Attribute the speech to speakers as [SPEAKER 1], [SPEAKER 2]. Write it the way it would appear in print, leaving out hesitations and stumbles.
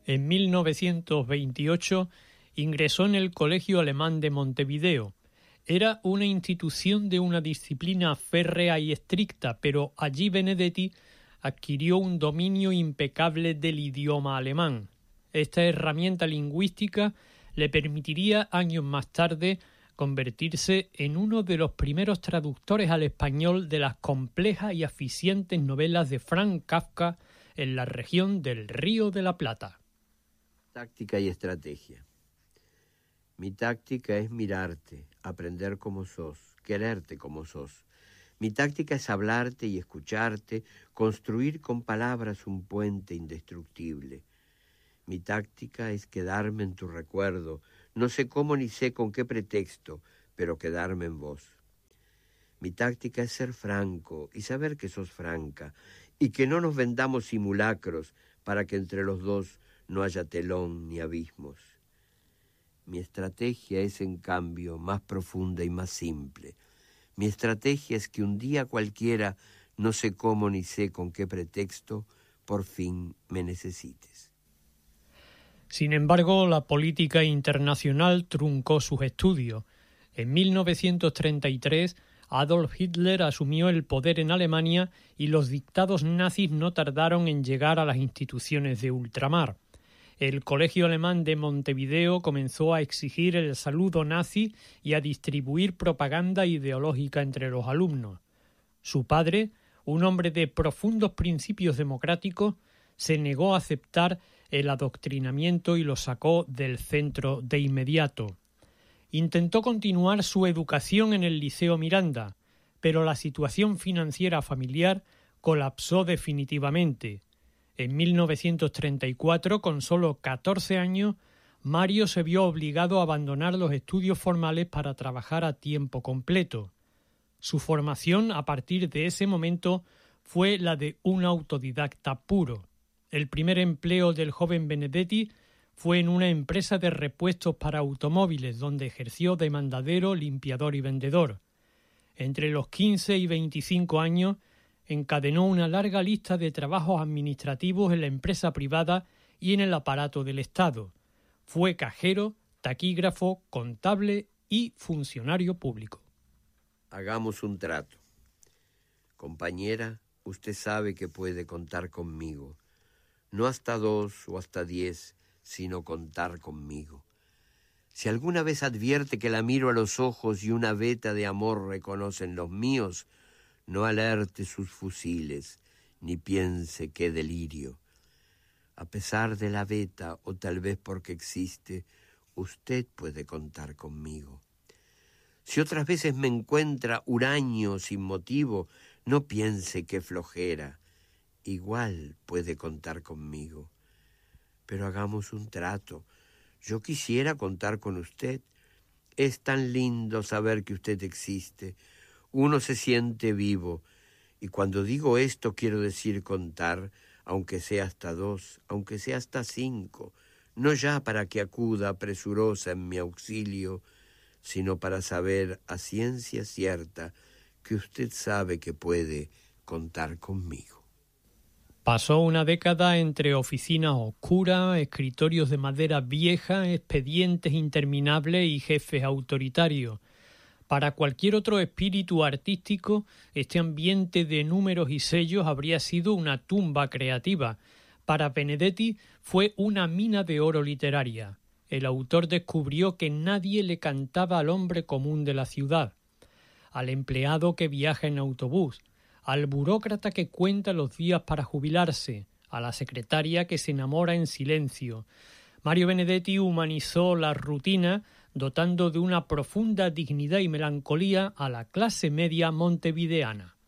[SPEAKER 1] En 1928 ingresó en el Colegio Alemán de Montevideo. Era una institución de una disciplina férrea y estricta, pero allí Benedetti adquirió un dominio impecable del idioma alemán. Esta herramienta lingüística le permitiría años más tarde convertirse en uno de los primeros traductores al español de las complejas y eficientes novelas de Franz Kafka en la región del Río de la Plata.
[SPEAKER 2] Táctica y estrategia. Mi táctica es mirarte, aprender como sos, quererte como sos. Mi táctica es hablarte y escucharte, construir con palabras un puente indestructible. Mi táctica es quedarme en tu recuerdo, no sé cómo ni sé con qué pretexto, pero quedarme en vos. Mi táctica es ser franco y saber que sos franca, y que no nos vendamos simulacros para que entre los dos no haya telón ni abismos. Mi estrategia es, en cambio, más profunda y más simple. Mi estrategia es que un día cualquiera, no sé cómo ni sé con qué pretexto, por fin me necesites.
[SPEAKER 1] Sin embargo, la política internacional truncó sus estudios. En 1933, Adolf Hitler asumió el poder en Alemania y los dictados nazis no tardaron en llegar a las instituciones de ultramar. El Colegio Alemán de Montevideo comenzó a exigir el saludo nazi y a distribuir propaganda ideológica entre los alumnos. Su padre, un hombre de profundos principios democráticos, se negó a aceptar el adoctrinamiento y lo sacó del centro de inmediato. Intentó continuar su educación en el Liceo Miranda, pero la situación financiera familiar colapsó definitivamente. En 1934, con solo 14 años, Mario se vio obligado a abandonar los estudios formales para trabajar a tiempo completo. Su formación a partir de ese momento fue la de un autodidacta puro. El primer empleo del joven Benedetti fue en una empresa de repuestos para automóviles, donde ejerció de mandadero, limpiador y vendedor. Entre los 15 y 25 años encadenó una larga lista de trabajos administrativos en la empresa privada y en el aparato del Estado. Fue cajero, taquígrafo, contable y funcionario público.
[SPEAKER 2] Hagamos un trato. Compañera, usted sabe que puede contar conmigo. No hasta 2 o hasta 10, sino contar conmigo. Si alguna vez advierte que la miro a los ojos y una veta de amor reconocen los míos, no alerte sus fusiles, ni piense qué delirio. A pesar de la veta, o tal vez porque existe, usted puede contar conmigo. Si otras veces me encuentra huraño sin motivo, no piense qué flojera. Igual puede contar conmigo. Pero hagamos un trato. Yo quisiera contar con usted. Es tan lindo saber que usted existe. Uno se siente vivo, y cuando digo esto quiero decir contar, aunque sea hasta 2, aunque sea hasta 5, no ya para que acuda presurosa en mi auxilio, sino para saber a ciencia cierta que usted sabe que puede contar conmigo.
[SPEAKER 1] Pasó una década entre oficinas oscuras, escritorios de madera vieja, expedientes interminables y jefes autoritarios. Para cualquier otro espíritu artístico, este ambiente de números y sellos habría sido una tumba creativa. Para Benedetti fue una mina de oro literaria. El autor descubrió que nadie le cantaba al hombre común de la ciudad, al empleado que viaja en autobús, al burócrata que cuenta los días para jubilarse, a la secretaria que se enamora en silencio. Mario Benedetti humanizó la rutina, dotando de una profunda dignidad y melancolía a la clase media montevideana.